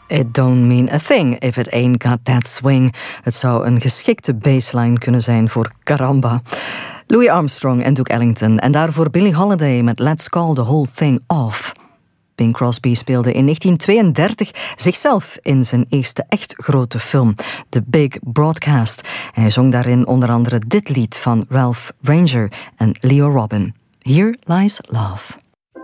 It don't mean a thing if it ain't got that swing. Het zou een geschikte baseline kunnen zijn voor Caramba. Louis Armstrong en Duke Ellington. En daarvoor Billie Holiday met Let's Call the Whole Thing Off. Bing Crosby speelde in 1932 zichzelf in zijn eerste echt grote film, The Big Broadcast. En hij zong daarin onder andere dit lied van Ralph Ranger en Leo Robin. Here Lies Love.